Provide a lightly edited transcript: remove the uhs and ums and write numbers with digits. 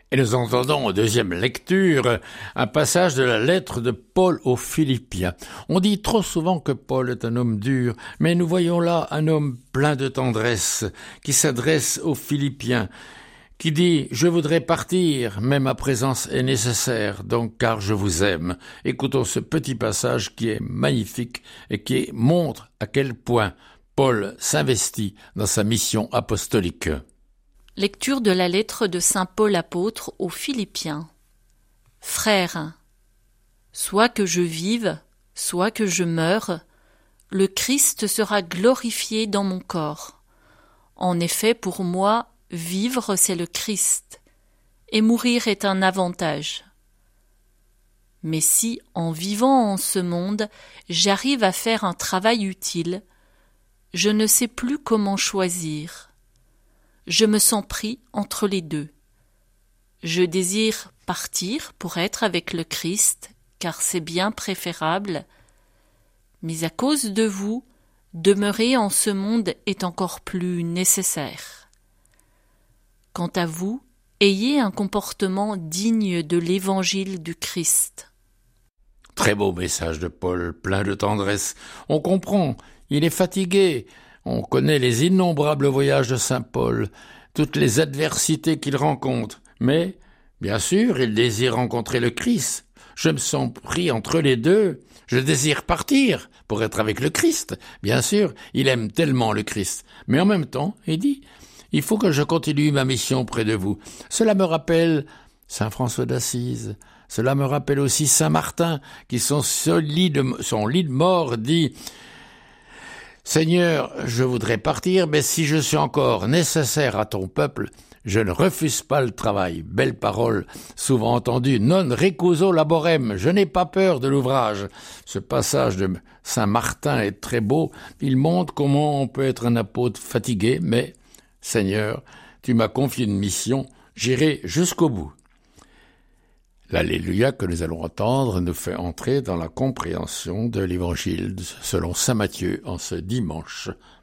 Et nous entendons en deuxième lecture un passage de la lettre de Paul aux Philippiens. On dit trop souvent que Paul est un homme dur, mais nous voyons là un homme plein de tendresse qui s'adresse aux Philippiens, qui dit « Je voudrais partir, mais ma présence est nécessaire, donc car je vous aime ». Écoutons ce petit passage qui est magnifique et qui montre à quel point Paul s'investit dans sa mission apostolique. Lecture de la lettre de saint Paul apôtre aux Philippiens. Frères, soit que je vive, soit que je meure, le Christ sera glorifié dans mon corps. En effet, pour moi, vivre c'est le Christ, et mourir est un avantage. Mais si, en vivant en ce monde, j'arrive à faire un travail utile, je ne sais plus comment choisir. Je me sens pris entre les deux. Je désire partir pour être avec le Christ, car c'est bien préférable, mais à cause de vous, demeurer en ce monde est encore plus nécessaire. Quant à vous, ayez un comportement digne de l'évangile du Christ. Très beau message de Paul, plein de tendresse. On comprend, il est fatigué. On connaît les innombrables voyages de saint Paul, toutes les adversités qu'il rencontre. Mais, bien sûr, il désire rencontrer le Christ. Je me sens pris entre les deux. Je désire partir pour être avec le Christ. Bien sûr, il aime tellement le Christ. Mais en même temps, il dit, il faut que je continue ma mission près de vous. Cela me rappelle saint François d'Assise. Cela me rappelle aussi saint Martin, qui son lit de mort dit, Seigneur, je voudrais partir, mais si je suis encore nécessaire à ton peuple, je ne refuse pas le travail. Belle parole, souvent entendue. Non recuso laborem. Je n'ai pas peur de l'ouvrage. Ce passage de saint Martin est très beau. Il montre comment on peut être un apôtre fatigué, mais, Seigneur, tu m'as confié une mission, j'irai jusqu'au bout. L'Alléluia que nous allons entendre nous fait entrer dans la compréhension de l'Évangile selon saint Matthieu en ce dimanche